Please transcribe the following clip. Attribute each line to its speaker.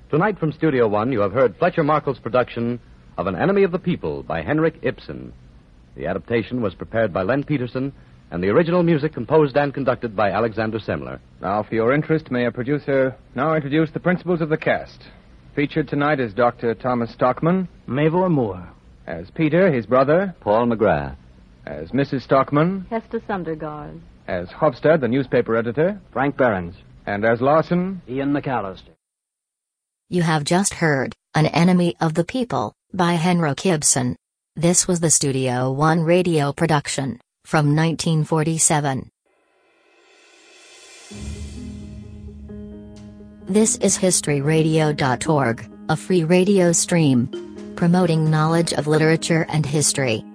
Speaker 1: Tonight from Studio One, you have heard Fletcher Markle's production of An Enemy of the People by Henrik Ibsen. The adaptation was prepared by Len Peterson, and the original music composed and conducted by Alexander Semler.
Speaker 2: Now, for your interest, may a producer now introduce the principals of the cast. Featured tonight is Dr. Thomas Stockman.
Speaker 3: Mavor Moore.
Speaker 2: As Peter, his brother.
Speaker 1: Paul McGrath.
Speaker 2: As Mrs. Stockman.
Speaker 4: Hester Sundergaard.
Speaker 2: As Hofstad, the newspaper editor.
Speaker 3: Frank Behrens.
Speaker 2: And as Lawson.
Speaker 3: Ian McAllister.
Speaker 5: You have just heard An Enemy of the People by Henrik Ibsen. This was the Studio One radio production from 1947. This is historyradio.org, a free radio stream promoting knowledge of literature and history.